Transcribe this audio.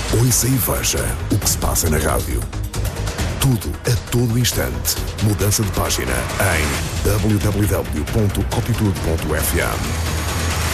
Ouça e veja o que se passa na rádio. Tudo a todo instante. Mudança de página em www.copitude.fm.